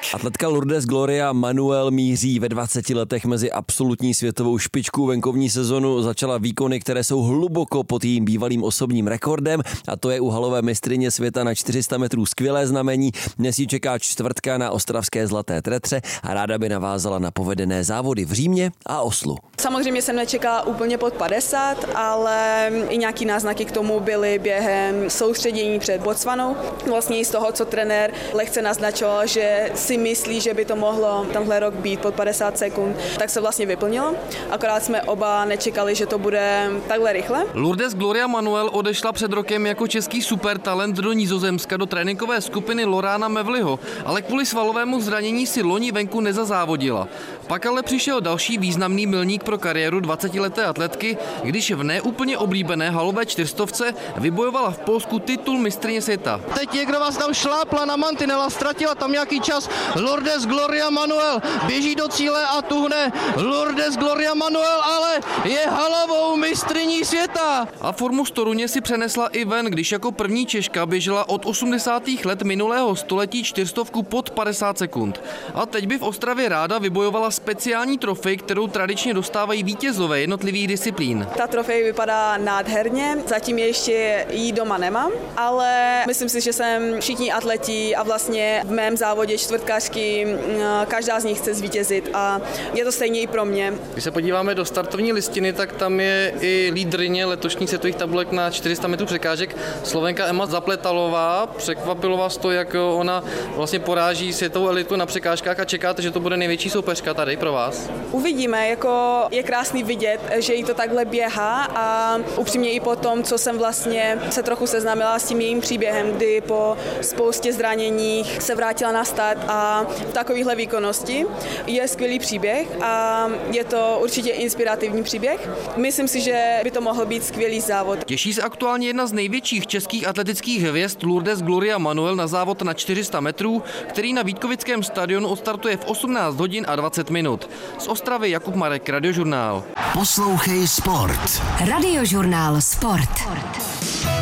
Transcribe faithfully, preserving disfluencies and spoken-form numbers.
Atletka Lourdes Gloria Manuel míří ve dvaceti letech mezi absolutní světovou špičku. Venkovní sezonu začala výkony, které jsou hluboko pod jejím bývalým osobním rekordem, a to je u halové mistryně světa na čtyři sta metrů skvělé znamení. Dnes ji čeká čtvrtka na ostravské Zlaté Tretře a ráda by navázala na povedené závody v Římě a Oslu. Samozřejmě jsem nečekala úplně pod padesát, ale i nějaký náznaky k tomu byly během soustředění před Botswanou. Vlastně i z toho, co trenér lehce naznačoval, že si myslí, že by to mohlo tenhle rok být pod padesát sekund, tak se vlastně vyplnilo. Akorát jsme oba nečekali, že to bude takhle rychle. Lourdes Gloria Manuel odešla před rokem jako český supertalent do Nizozemska do tréninkové skupiny Lorana Mevliho, ale kvůli svalovému zranění si loni venku nezazávodila. Pak ale přišel další významný milník pro kariéru dvacetileté atletky, když v neúplně oblíbené halové čtyřstovce vybojovala v Polsku titul mistryně světa. Teď někdo vás tam šlápla na mantinela, ztratila tam nějaký čas. Lourdes Gloria Manuel běží do cíle a tuhne. Lourdes Gloria Manuel ale je halovou mistryní světa. A formu z Toruně si přenesla i ven, když jako první Češka běžela od osmdesátých let minulého století čtyřstovku pod padesát sekund. A teď by v Ostravě ráda vybojovala speciální trofej, kterou tradičně dostávají vítězové jednotlivých disciplín. Ta trofej vypadá nádherně, zatím ještě jí doma nemám, ale myslím si, že jsem všichni atleti a vlastně v mém závodě čtvrtkařky každá z nich chce zvítězit a je to stejně i pro mě. Když se podíváme do startovní listiny, tak tam je i lídryně letošních světových tabulek na čtyři sta metrů překážek Slovenka Emma Zapletalová. Překvapilo vás to, jak ona vlastně poráží světovou elitu na překážkách, a čekáte, že to bude největší soupeřka tady pro vás? Uvidíme, jako je krásný vidět, že jí to takhle běhá a upřímně i po tom, co jsem vlastně se trochu seznámila s tím jejím příběhem, kdy po spoustě zraněních se vrátila na start a v takovéhle výkonnosti je skvělý příběh a je to určitě inspirativní příběh. Myslím si, že by to mohl být skvělý závod. Těší se aktuálně jedna z největších českých atletických hvězd Lourdes Gloria Manuel na závod na čtyři sta metrů, který na Vítkovickém stadionu odstartuje v osmnáct hodin a dvacet minut. Z Ostravy Jakub Marek, Radiožurnál. Poslouchej Sport. Radiožurnál Sport.